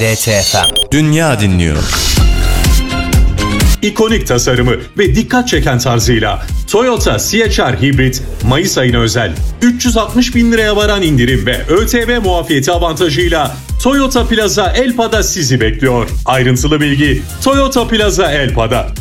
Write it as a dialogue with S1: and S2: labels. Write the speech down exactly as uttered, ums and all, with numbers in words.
S1: D T F M.
S2: Dünya dinliyor.
S3: İkonik tasarımı ve dikkat çeken tarzıyla Toyota C H R Hybrid Mayıs ayına özel üç yüz altmış bin liraya varan indirim ve ÖTV muafiyeti avantajıyla Toyota Plaza Elpa'da sizi bekliyor. Ayrıntılı bilgi Toyota Plaza Elpa'da.